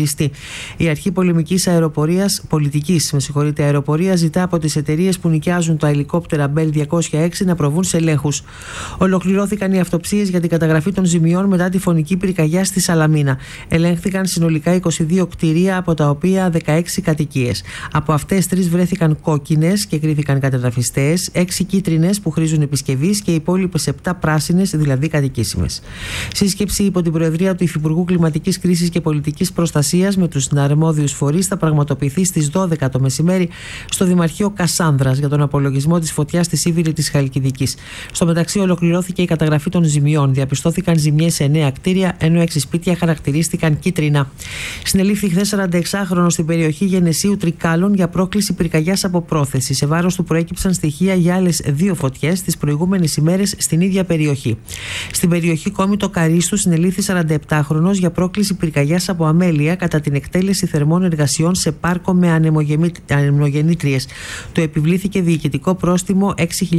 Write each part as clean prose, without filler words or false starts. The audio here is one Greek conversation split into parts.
χαρακτηριστεί. Η Αρχή Πολιτικής Αεροπορίας ζητά από τις εταιρείες που νοικιάζουν τα ελικόπτερα Bell 206 να προβούν σε ελέγχους. Ολοκληρώθηκαν οι αυτοψίες για την καταγραφή των ζημιών μετά τη φωνική πυρκαγιά στη Σαλαμίνα. Ελέγχθηκαν συνολικά 22 κτίρια, από τα οποία 16 κατοικίες. Από αυτές 3 βρέθηκαν κόκκινες και κρίθηκαν κατεδαφιστές, 6 κίτρινες που χρήζουν επισκευής και οι υπόλοιπες 7 πράσινες, δηλαδή κατοικήσιμες. Σύσκεψη υπό την Προεδρία του Υφυπουργού Κλιματικής Κρίσης και Πολιτικής Προστασίας με τους αρμόδιους φορείς θα πραγματοποιηθεί στις 12 το μεσημέρι στο Δημαρχείο Κασάνδρας για τον απολογισμό της φωτιάς στη Σίβηρη της Χαλκιδικής. Στο μεταξύ, ολοκληρώθηκε η καταγραφή των ζημιών. Διαπιστώθηκαν ζημιές σε 9 κτίρια, ενώ 6 σπίτια χαρακτηρίστηκαν κίτρινα. Συνελήφθη χθες 46χρονος στην περιοχή Γενεσίου Τρικάλων για πρόκληση πυρκαγιάς από πρόθεση. Σε βάρος του προέκυψαν στοιχεία για άλλες 2 φωτιές τις προηγούμενες ημέρες στην ίδια περιοχή. Στην περιοχή Κόμητο Καρίστου συνελήφθη 47χρονος για πρόκληση πυρκαγιάς από αμέλεια κατά την εκτέλεση θερμών εργασιών σε πάρκο με ανεμογεννήτριες. Του επιβλήθηκε διοικητικό πρόστιμο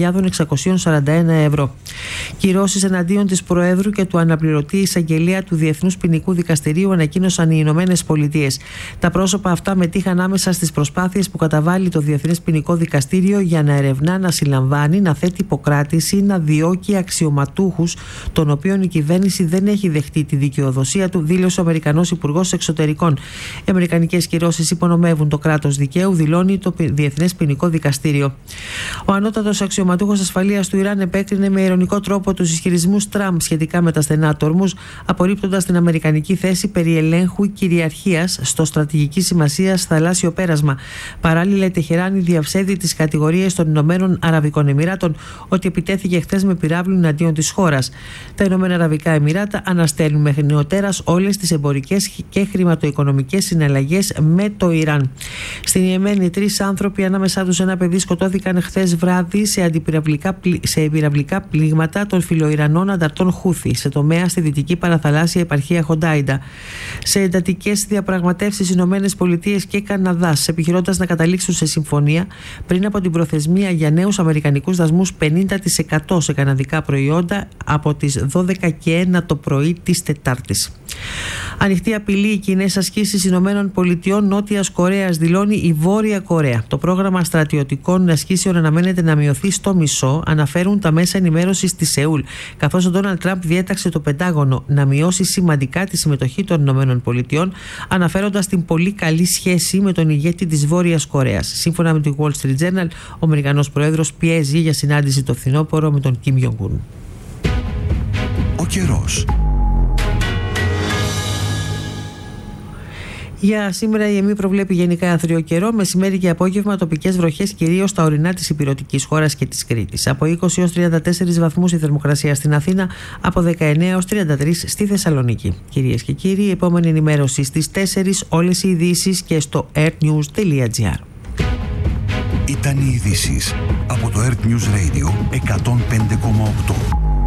6.641 ευρώ. Κυρώσεις εναντίον της Προέδρου και του αναπληρωτή εισαγγελέα του Διεθνούς Ποινικού Δικαστηρίου ανακοίνωσαν οι Ηνωμένες Πολιτείες. Τα πρόσωπα αυτά μετήχαν άμεσα στις προσπάθειες που καταβάλει το Διεθνές Ποινικό Δικαστήριο για να ερευνά, να συλλαμβάνει, να θέτει υποκράτηση, να διώκει αξιωματούχους, των οποίων η κυβέρνηση δεν έχει δεχτεί τη δικαιοδοσία του, δήλωσε ο Αμερικανός Υπουργός Εξωτερικών. Οι αμερικανικές κυρώσεις υπονομεύουν το κράτος δικαίου, δηλώνει το Διεθνές Ποινικό Δικαστήριο. Ο ανώτατος αξιωματούχος ασφαλείας του Ιράν επέκρινε με ειρωνικό τρόπο τους ισχυρισμούς Τραμπ σχετικά με τα στενά του Ορμούζ, απορρίπτοντας την αμερικανική θέση περί ελέγχου κυριαρχίας στο στρατηγική σημασία θαλάσσιο πέρασμα. Παράλληλα, η Τεχεράνη διαψεύδει τις κατηγορίες των Ηνωμένων Αραβικών Εμιράτων ότι επιτέθηκε χθες με πυράβλου εναντίον της χώρας. Τα Ηνωμένα Αραβικά Εμιράτα αναστέλνουν μέχρι νεοτέρας όλες τις εμπορικές και χρηματοοικονομικές συναλλαγές με το Ιράν. Στην Ιεμένη, 3 άνθρωποι, ανάμεσά τους ένα παιδί, σκοτώθηκαν χθες βράδυ σε πυραυλικά πλήγματα των φιλοϊρανών ανταρτών Χούθη σε τομέα στη δυτική παραθαλάσσια επαρχία Χοντάιντα. Σε εντατικές διαπραγματεύσεις Ηνωμένες Πολιτείες και Καναδάς, επιχειρώντας να καταλήξουν σε συμφωνία πριν από την προθεσμία για νέους αμερικανικούς δασμούς 50% σε καναδικά προϊόντα από τις 12:01 το πρωί της Τετάρτης. Ανοιχτή απειλή οι κοινές ασκήσεις Ηνωμένων Πολιτειών Νότιας Κορέας, δηλώνει η Βόρεια Κορέα. Το πρόγραμμα στρατιωτικών ασκήσεων αναμένεται να μειωθεί στο μισό, αναφέρουν τα μέσα ενημέρωσης της Σεούλ, καθώς ο Ντόναλντ Τραμπ διέταξε το Πεντάγωνο να μειώσει σημαντικά τη συμμετοχή των Ηνωμένων Πολιτειών, αναφέροντας την πολύ καλή σχέση με τον ηγέτη της Βόρειας Κορέας. Σύμφωνα με τη Wall Street Journal, ο Αμερικανός Πρόεδρος πιέζει για συνάντηση το φθινόπωρο με τον Κιμ Ιονγκ-ουν. Ο καιρός. Για σήμερα η ΕΜΗ προβλέπει γενικά άθριο καιρό, μεσημέρι και απόγευμα τοπικές βροχές κυρίως στα ορεινά της υπηρετικής χώρας και της Κρήτης. Από 20 έως 34 βαθμούς η θερμοκρασία στην Αθήνα, από 19 έως 33 στη Θεσσαλονίκη. Κυρίες και κύριοι, η επόμενη ενημέρωση στις 4, όλες οι ειδήσεις και στο airnews.gr. Ήταν οι ειδήσεις από το Earth News Radio 105,8.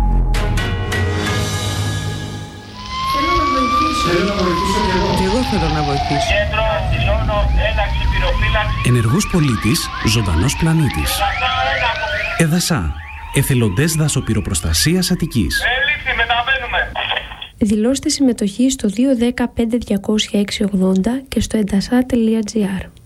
Και εγώ θέλω να βοηθήσω. Κέντρο δηλώνω ένταξη πυροφύλαξη. Ενεργός πολίτης, ζωντανός πλανήτης. Εδασά. Εθελοντές δασοπυροπροστασίας Αττικής. Έληξη, μεταβαίνουμε. Δηλώστε συμμετοχή στο 210 5200 680 και στο endasa.gr.